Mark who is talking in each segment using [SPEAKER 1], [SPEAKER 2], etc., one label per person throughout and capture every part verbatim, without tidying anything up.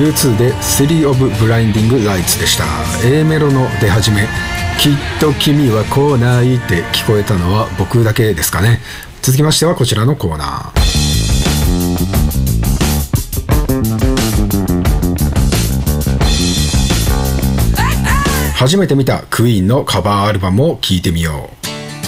[SPEAKER 1] ユーツー で City of Blinding Lights でした。 A メロの出始め、きっと君は来ないって聞こえたのは僕だけですかね。続きましてはこちらのコーナー。初めて見たクイーンのカバーアルバムを聴いてみよう。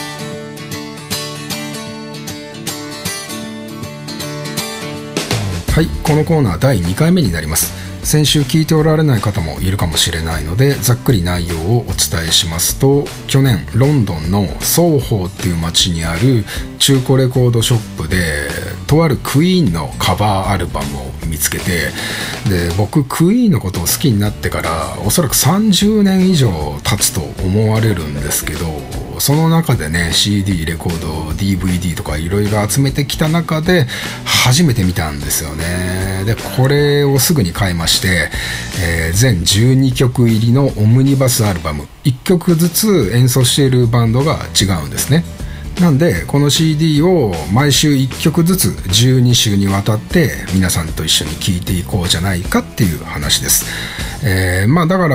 [SPEAKER 1] はい、このコーナーだいにかいめになります。先週聞いておられない方もいるかもしれないので、ざっくり内容をお伝えしますと、去年ロンドンのソーホーっていう街にある中古レコードショップでとあるクイーンのカバーアルバムを見つけて、で僕クイーンのことを好きになってからおそらくさんじゅうねん以上経つと思われるんですけど、その中でね シーディー レコード ディーブイディー とかいろいろ集めてきた中で初めて見たんですよね。でこれをすぐに買いまして、えー、全じゅうにきょく入りのオムニバスアルバム、いっきょくずつ演奏しているバンドが違うんですね。なんでこの シーディー を毎週いっきょくずつじゅうにしゅうにわたって皆さんと一緒に聴いていこうじゃないかっていう話です。えー、まあだから、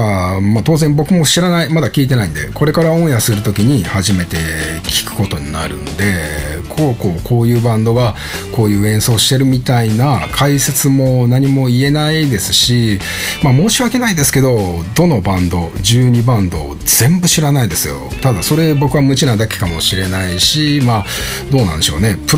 [SPEAKER 1] まあ、当然僕も知らない、まだ聞いてないんで、これからオンエアするときに初めて聞くことになるんで、こうこうこういうバンドがこういう演奏してるみたいな解説も何も言えないですし、まあ申し訳ないですけど、どのバンドじゅうにバンド全部知らないですよ。ただそれ僕は無知なだけかもしれないし、まあどうなんでしょうね。